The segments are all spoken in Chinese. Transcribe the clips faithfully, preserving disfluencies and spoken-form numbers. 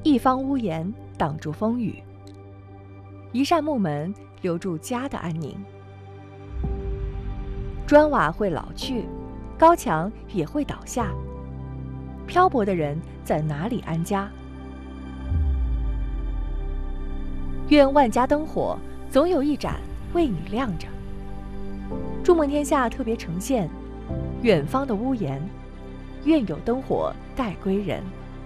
一方屋檐挡住风雨，一扇木门留住家的安宁。砖瓦会老去，高墙也会倒下，漂泊的人在哪里安家？愿万家灯火总有一盏为你亮着。筑梦天下特别呈现远方的屋檐，愿有灯火待归人。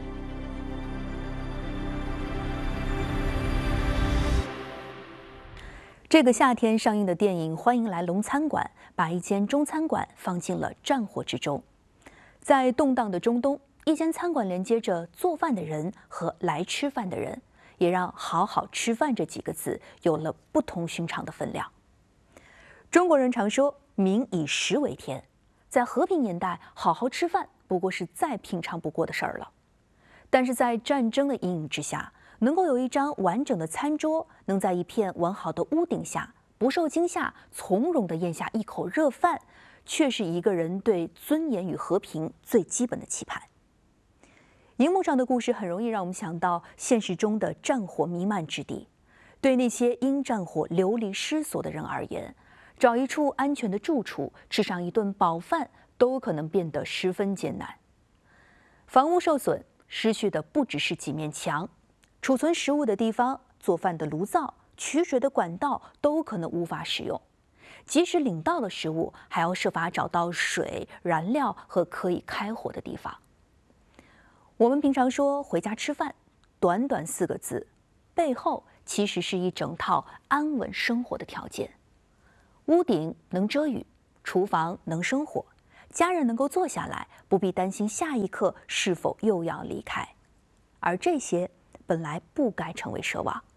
这个夏天上映的电影《欢迎来龙餐馆》把一间中餐馆放进了战火之中。在动荡的中东，一间餐馆连接着做饭的人和来吃饭的人，也让好好吃饭这几个字有了不同寻常的分量。中国人常说民以食为天，在和平年代好好吃饭不过是再平常不过的事儿了。但是在战争的阴影之下，能够有一张完整的餐桌，能在一片完好的屋顶下不受惊吓，从容地咽下一口热饭，却是一个人对尊严与和平最基本的期盼。荧幕上的故事很容易让我们想到现实中的战火弥漫之地，对那些因战火流离失所的人而言，找一处安全的住处，吃上一顿饱饭，都可能变得十分艰难。房屋受损，失去的不只是几面墙，储存食物的地方、做饭的炉灶、取水的管道都可能无法使用。即使领到了食物，还要设法找到水、燃料和可以开火的地方。我们平常说回家吃饭，短短四个字，背后其实是一整套安稳生活的条件。屋顶能遮雨，厨房能生火，家人能够坐下来，不必担心下一刻是否又要离开。而这些本来不该成为奢望。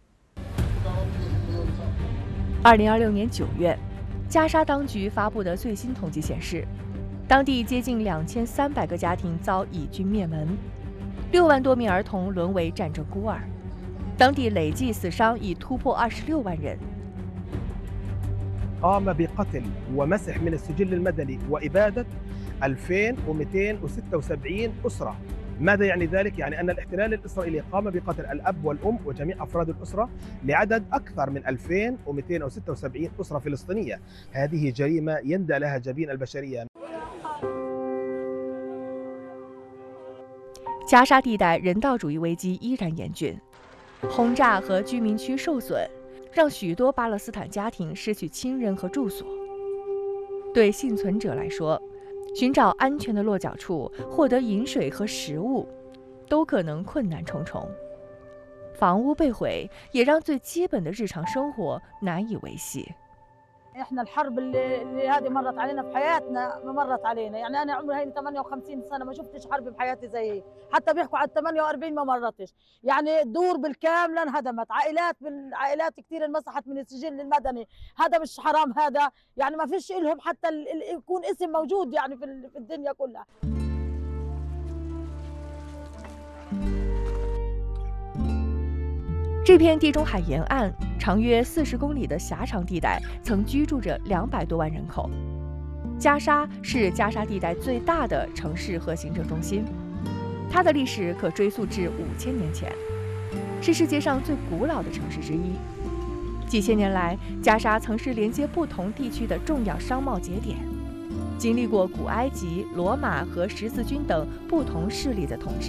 二零二六年九月，加沙当局发布的最新统计显示，当地接近两千三百个家庭遭以军灭门，六万多名儿童沦为战争孤儿，当地累计死伤已突破二十六万人。 قام بقتل ومسح من السجل المدني وإبادة ألفين ومئتين وستة وسبعين أسرة. ماذا يعني ذلك؟ يعني أن الاحتلال الإسرائيلي قام بقتل الأب والأم وجميع أفراد الأسرة لعدد أكثر من ألفين ومئتين وستة وسبعين أسرة فلسطينية. هذه جريمة يندى لها جبين البشرية. 加沙地带人道主义危机依然严峻，轰炸和居民区受损，让许多巴勒斯坦家庭失去亲人和住所。对幸存者来说，寻找安全的落脚处，获得饮水和食物，都可能困难重重。房屋被毁，也让最基本的日常生活难以维系。 احنا الحرب اللي اللي هذه مرت علينا في حياتنا ما مرت علينا، يعني انا عمري هيني ثمانية وخمسين سنه ما شفتش حرب بحياتي زي هي، حتى بيحكوا على ثمانية وأربعين ما مرتش، يعني دور بالكامل انهدمت، عائلات بالعائلات كثير انمسحت من السجل المدني، هذا مش حرام هذا؟ يعني ما فيش لهم حتى يكون اسم موجود يعني في في الدنيا كلها. 这片地中海沿岸长约四十公里的狭长地带，曾居住着两百多万人口。加沙是加沙地带最大的城市和行政中心，它的历史可追溯至五千年前，是世界上最古老的城市之一。几千年来，加沙曾是连接不同地区的重要商贸节点，经历过古埃及、罗马和十字军等不同势力的统治。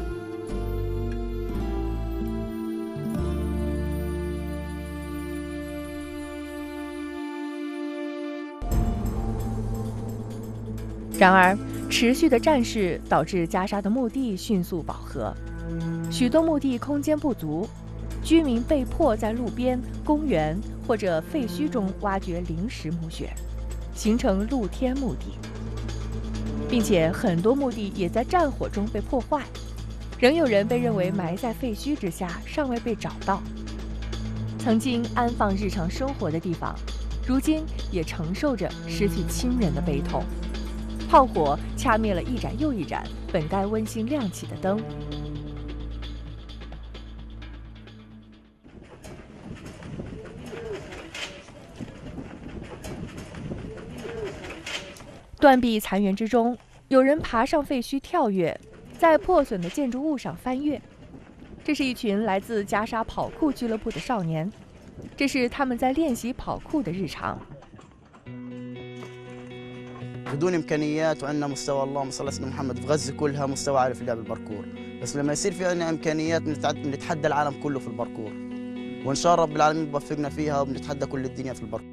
然而，持续的战事导致加沙的墓地迅速饱和，许多墓地空间不足，居民被迫在路边、公园或者废墟中挖掘临时墓穴，形成露天墓地，并且很多墓地也在战火中被破坏，仍有人被认为埋在废墟之下，尚未被找到。曾经安放日常生活的地方，如今也承受着失去亲人的悲痛。炮火掐灭了一盏又一盏本该温馨亮起的灯。断壁残垣之中，有人爬上废墟跳跃，在破损的建筑物上翻越。 这是一群来自加沙跑酷俱乐部的少年，这是他们在练习跑酷的日常。 بدون امكانيات وعندنا مستوى اللهم صل على سيدنا محمد في غزه كلها مستوى عالي في لعب الباركور، بس لما يصير في عندنا امكانيات بنتحدى العالم كله في الباركور، وان شاء الله رب العالمين بوفقنا فيها وبنتحدى كل الدنيا في الباركور.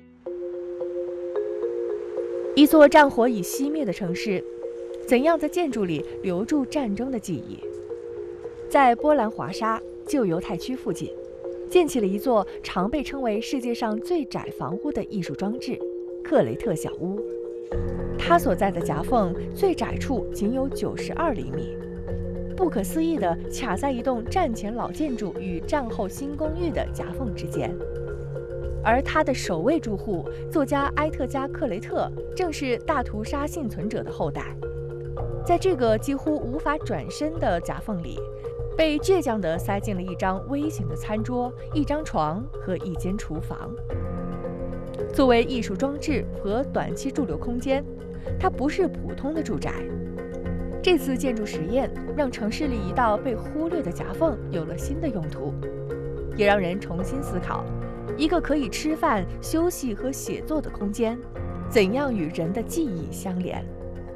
一座战火已熄灭的城市，怎样在建筑里留住战争的记忆？在波兰华沙旧犹太区附近，建起了一座常被称为世界上最窄房屋的艺术装置——克雷特小屋。 它所在的夹缝最窄处仅有九十二厘米，不可思议地卡在一栋战前老建筑与战后新公寓的夹缝之间。而它的首位住户作家埃特加·克雷特正是大屠杀幸存者的后代。在这个几乎无法转身的夹缝里，被倔强地塞进了一张微型的餐桌、一张床和一间厨房。作为艺术装置和短期驻留空间， 它不是普通的住宅。这次建筑实验让城市里一道被忽略的夹缝有了新的用途，也让人重新思考，一个可以吃饭、休息和写作的空间，怎样与人的记忆相连。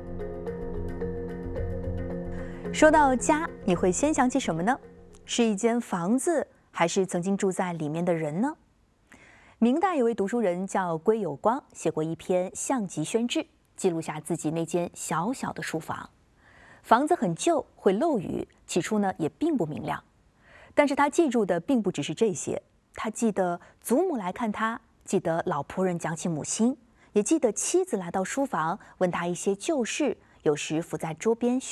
说到家，你会先想起什么呢？是一间房子，还是曾经住在里面的人呢？明代有位读书人叫归有光，写过一篇《项籍宣志》。 记录下自己那间小小的书房，房子很旧，会漏雨，起初呢也并不明亮。但是他记住的并不只是这些，他记得祖母来看他，记得老仆人讲起母亲，也记得妻子来到书房问他一些旧事，有时伏在桌边